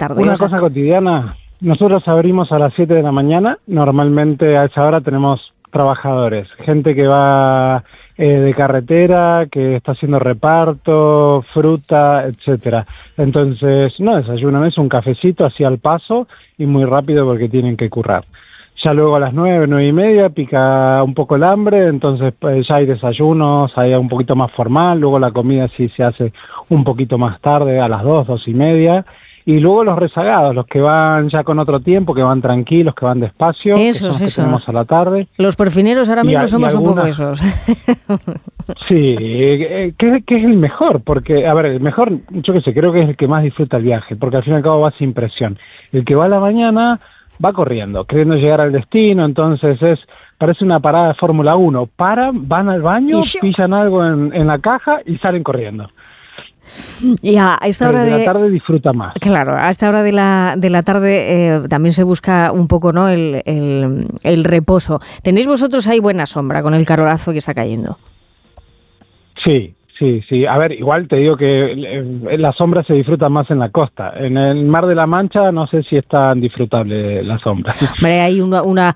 tarde? Una cosa cotidiana, nosotros abrimos a las 7 de la mañana, normalmente a esa hora tenemos trabajadores, gente que va de carretera, que está haciendo reparto, fruta, etcétera. Entonces, no desayunan, es un cafecito así al paso y muy rápido porque tienen que currar. Ya luego a las 9:30 pica un poco el hambre, entonces pues, ya hay desayunos, hay un poquito más formal, luego la comida sí se hace un poquito más tarde, a las 2:30, y luego los rezagados, los que van ya con otro tiempo, que van tranquilos, que van despacio, que son los que tenemos a la tarde. Los perfineros ahora mismo somos un poco esos. Sí, que es el mejor, porque, a ver, el mejor, yo qué sé, creo que es el que más disfruta el viaje, porque al fin y al cabo va sin presión. El que va a la mañana va corriendo, queriendo llegar al destino, entonces parece una parada de Fórmula 1. Van al baño, pillan algo en la caja y salen corriendo. Y a esta hora de la tarde disfruta más. Claro, a esta hora de la tarde también se busca un poco, ¿no?, el reposo. ¿Tenéis vosotros ahí buena sombra con el calораzo que está cayendo? Sí. A ver, igual te digo que la sombra se disfruta más en la costa. En el Mar de la Mancha no sé si es tan disfrutable la sombra. Hombre, hay una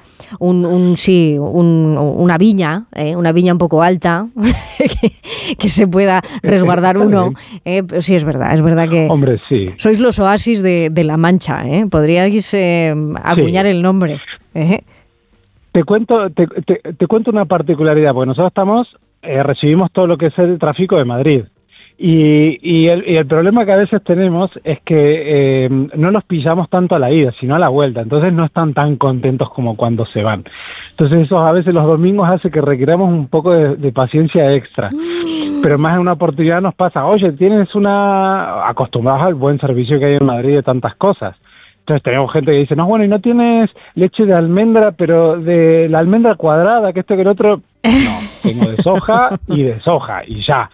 viña, una viña un poco alta que se pueda resguardar uno. Sí, es verdad que hombre, sí. Sois los oasis de la Mancha, podríais acuñar el nombre. Te cuento una particularidad, porque nosotros recibimos todo lo que es el tráfico de Madrid y el problema que a veces tenemos es que no los pillamos tanto a la ida, sino a la vuelta, entonces no están tan contentos como cuando se van. Entonces eso a veces los domingos hace que requiramos un poco de paciencia extra, pero más en una oportunidad nos pasa, oye, tienes acostumbrados al buen servicio que hay en Madrid de tantas cosas. Entonces tenemos gente que dice, no, bueno, y no tienes leche de almendra, pero de la almendra cuadrada, que esto que el otro. No, tengo de soja y ya.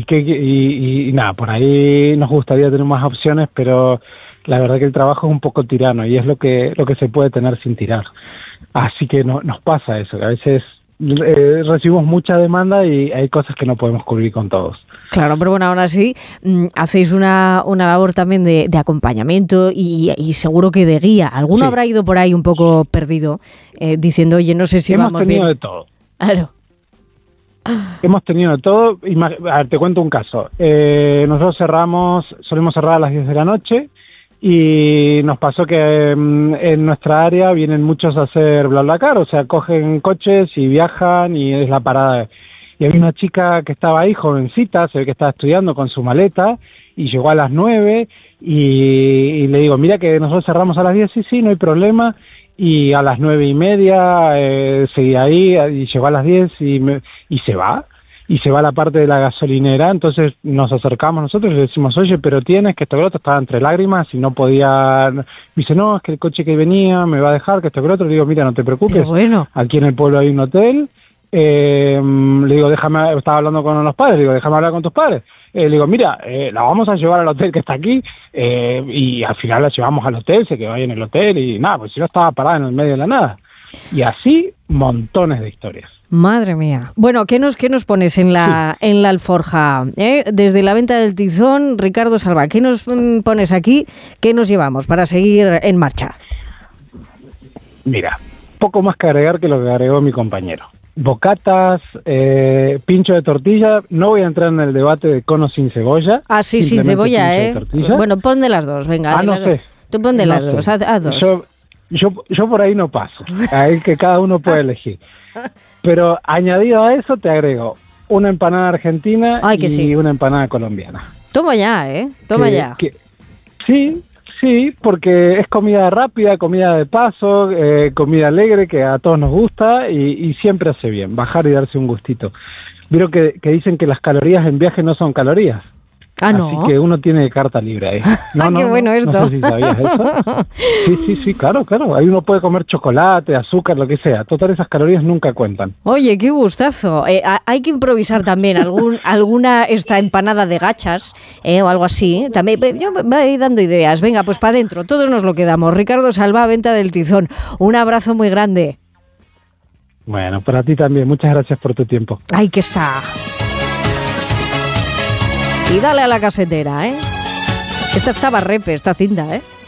Y nada, por ahí nos gustaría tener más opciones, pero la verdad que el trabajo es un poco tirano y es lo que se puede tener sin tirar. Así que nos pasa eso, que a veces recibimos mucha demanda y hay cosas que no podemos cubrir con todos. Claro, pero bueno, aún así hacéis una labor también de acompañamiento y seguro que de guía. ¿Alguno habrá ido por ahí un poco perdido diciendo, oye, no sé si vamos bien? Hemos tenido de todo. Claro. Hemos tenido de todo. A ver, te cuento un caso. Nosotros solemos cerrar a las 10 de la noche y nos pasó que en nuestra área vienen muchos a hacer BlaBlaCar, o sea, cogen coches y viajan y es la parada. Y había una chica que estaba ahí, jovencita, se ve que estaba estudiando con su maleta, y llegó a las 9, y le digo, mira que nosotros cerramos a las 10, sí, no hay problema, y a las 9:30 seguía ahí, y llegó a las 10 y se va a la parte de la gasolinera. Entonces nos acercamos nosotros y le decimos, oye, pero tienes que esto que lo otro, estaba entre lágrimas y no podía. Me dice, no, es que el coche que venía me va a dejar, que esto que lo otro. Le digo, mira, no te preocupes, aquí en el pueblo hay un hotel. Le digo, estaba hablando con los padres, le digo, déjame hablar con tus padres. Le digo, mira, la vamos a llevar al hotel que está aquí, y al final la llevamos al hotel, se quedó ahí en el hotel y nada, pues si no estaba parada en el medio de la nada. Y así, montones de historias. Madre mía. Bueno, ¿qué nos pones en la alforja? Desde la venta del Tizón, Ricardo Salvá, ¿qué nos pones aquí? ¿Qué nos llevamos para seguir en marcha? Mira, poco más que agregar que lo que agregó mi compañero. Bocatas, pincho de tortilla. No voy a entrar en el debate de cono sin cebolla. Ah, sí, sin cebolla, Bueno, pon de las dos, venga. No sé. Tú pon de las dos, haz dos. Yo por ahí no paso. Ahí que cada uno puede elegir. Pero añadido a eso te agrego una empanada argentina y una empanada colombiana. Toma ya, Toma ya. Sí, porque es comida rápida, comida de paso, comida alegre que a todos nos gusta y siempre hace bien, bajar y darse un gustito. Vieron que dicen que las calorías en viaje no son calorías. Ah, ¿no? Así que uno tiene carta libre ahí. Qué bueno esto. No sé si sabías eso. Sí, claro. Ahí uno puede comer chocolate, azúcar, lo que sea. Total, esas calorías nunca cuentan. Oye, qué gustazo. Hay que improvisar también alguna empanada de gachas o algo así. También yo me voy dando ideas. Venga, pues para adentro. Todos nos lo quedamos. Ricardo Salvá, Venta del Tizón. Un abrazo muy grande. Bueno, para ti también. Muchas gracias por tu tiempo. Ahí que está. Y dale a la casetera, Esta estaba repe, esta cinta,